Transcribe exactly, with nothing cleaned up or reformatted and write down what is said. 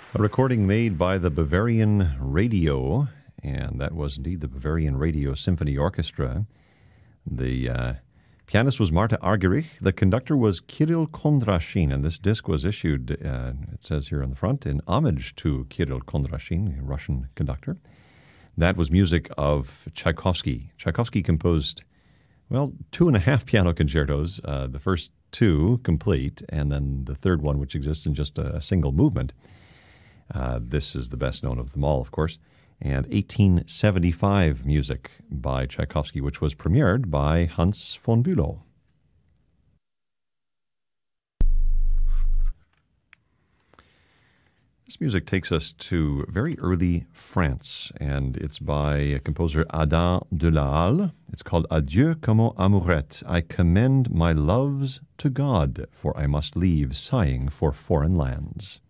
A recording made by the Bavarian Radio, and that was indeed the Bavarian Radio Symphony Orchestra. The uh, pianist was Marta Argerich. The conductor was Kirill Kondrashin, and this disc was issued, uh, it says here on the front, in homage to Kirill Kondrashin, a Russian conductor. That was music of Tchaikovsky. Tchaikovsky composed, well, two and a half piano concertos, uh, the first two complete, and then the third one, which exists in just a, a single movement. Uh, this is the best known of them all, of course. And eighteen seventy-five music by Tchaikovsky, which was premiered by Hans von Bülow. This music takes us to very early France, and it's by composer Adam de la Halle. It's called Adieu comme amourette. I commend my loves to God, for I must leave sighing for foreign lands.